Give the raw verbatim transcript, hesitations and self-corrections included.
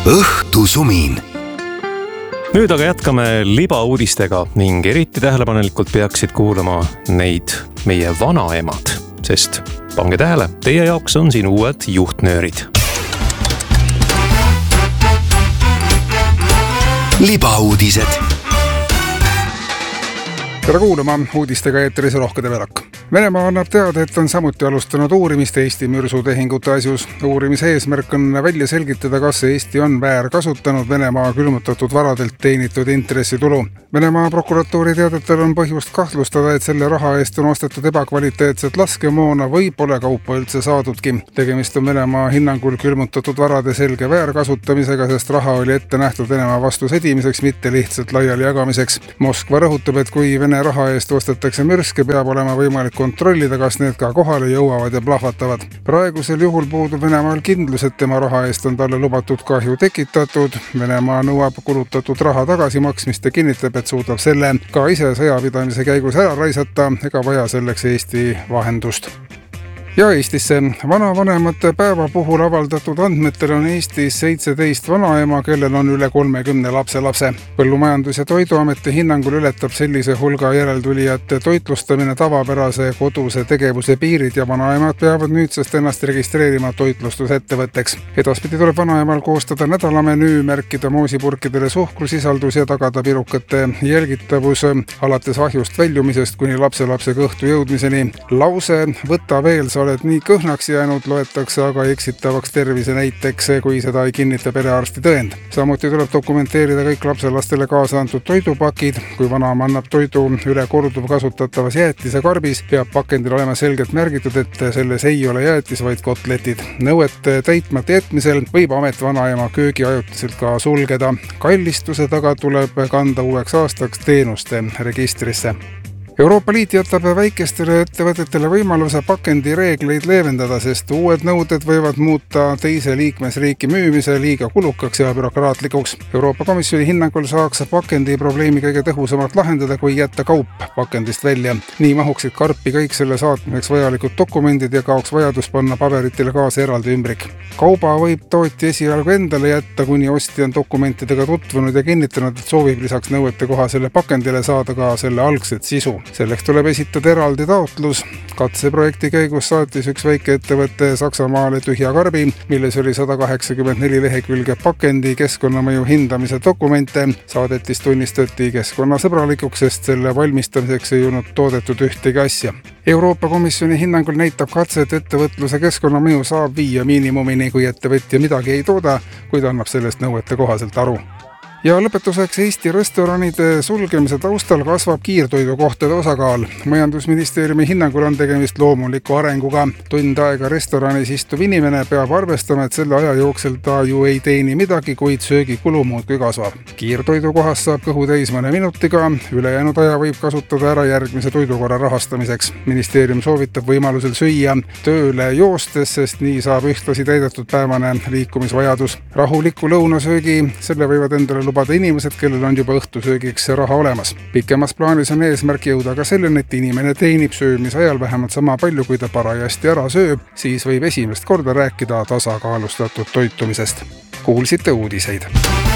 õhtusumin. Nüüd aga jätkame libauudistega ning eriti tähelepanelikult peaksid kuulama neid meie vanaemad, sest pange tähele, teie jaoks on siin uued juhtnöörid. Libauudised. Tere kuulama, uudistega eetris Rohke Develak. Venemaa annab teada, et on samuti alustanud uurimist Eesti mürsutehingute asjus. Uurimise eesmärk on välja selgitada, kas Eesti on väär kasutanud Venemaa külmutatud varadelt teenitud intressitulu. Venemaa prokuratuuri teadetel on põhjust kahtlustada, et selle raha eest on ostetud ebakvaliteetset laskemoona või pole kaupa üldse saadudki. Tegemist on Venemaa hinnangul külmutatud varade selge väärkasutamisega, sest raha oli ette nähtud Venemaa vastu sõdimiseks, mitte lihtsalt laiali jagamiseks. Moskva rõhutab, et kui Vene raha eest ostetakse mürske, peab olema võimalik kontrollida, kas need ka kohale jõuavad ja plahvatavad. Praegusel juhul puudub Venemaal kindlus, et tema raha eest on talle lubatud kahju tekitatud. Venemaa nõuab kulutatud raha tagasimaksmist ja kinnitab, et suudab selle ka ise sõjapidamise käigus ära raisata ega vaja selleks Eesti vahendust. Ja Eestisse. Vanavanemate päeva puhul avaldatud andmetel on Eestis seitseteist vanaema, kellel on üle kolmekümne lapselapse. Põllumajandus- ja Toiduameti hinnangul ületab sellise hulga järeltulijate toitlustamine tavapärase koduse tegevuse piirid ja vanaemad peavad nüüdsest ennast registreerima toitlustusettevõtteks. Edaspidi tuleb vanaemal koostada nädalamenüü, märkida moosipurkidele suhkrusisaldus ja tagada pirukate jälgitavus alates ahjust väljumisest kuni lapselapse kõhtu jõudmiseni. Lause "võta veel, sa oled nii kõhnaks jäänud" loetakse aga eksitavaks tervise näiteks, kui seda ei kinnita perearsti tõend. Samuti tuleb dokumenteerida kõik lapselastele kaasa antud toidupakid. Kui vanaema annab toidu üle korduv kasutatavas jäätise karbis, peab pakendil olema selgelt märgitud, et selles ei ole jäätis, vaid kotletid. Nõuete täitmata jätmisel võib amet vanaema köögi ajutiselt ka sulgeda. Kallistuse taga tuleb kanda uueks aastaks teenuste registrisse. Euroopa Liit jätab väikestele ettevõtetele võimaluse pakendireegleid leevendada, sest uued nõuded võivad muuta teise liikmesriiki müümise liiga kulukaks ja bürokraatlikuks. Euroopa Komisjoni hinnangul saaks pakendi probleemi kõige tõhusamalt lahendada, kui jätta kaup pakendist välja. Nii mahuksid karpi kõik selle saatmiseks vajalikud dokumendid ja kaoks vajadus panna paberitele kaasa eraldi ümbrik. Kauba võib tootja esialgu endale jätta, kuni ostja on dokumentidega tutvunud ja kinnitanud, et soovib lisaks nõuete kohasele pakendile saada ka selle algset sisu. Selleks tuleb esitada eraldi taotlus. Katseprojekti käigus saatis üks väikeettevõte Saksamaale tühja karbi, milles oli sada kaheksakümmend neli lehekülge pakendi keskkonnamõju hindamise dokumente. Saadetis tunnistati keskkonnasõbralikuks, sest selle valmistamiseks ei olnud toodetud ühtegi asja. Euroopa Komisjoni hinnangul näitab katse, et ettevõtluse keskkonnamõju saab viia miinimumini, kui ettevõtja midagi ei tooda, kuid annab sellest nõuete kohaselt aru. Ja lõpetuseks Eesti restoranide sulgemise taustal kasvab kiirtoidukohtade osakaal. Majandusministeeriumi hinnangul on tegemist loomuliku arenguga. Tund aega restoranis istuv inimene peab arvestama, et selle aja jooksul ta ju ei teeni midagi, kuid söögikulu muudkui kasvab. Kiirtoidukohast saab kõhu täis mõne minutiga, ülejäänud aja võib kasutada ära järgmise toidukorra rahastamiseks. Ministeerium soovitab võimalusel süüa tööle joostes, sest nii saab ühtlasi täidetud päevane liikumisvajadus. Rahuliku lõunasöögi, selle võivad endale lubada inimesed, kellel on juba õhtusöögiks raha olemas. Pikemas plaanis on eesmärk jõuda ka selleni, et inimene teenib söömise ajal vähemalt sama palju, kui ta parajasti ära sööb, siis võib esimest korda rääkida tasakaalustatud toitumisest. Kuulsite uudiseid.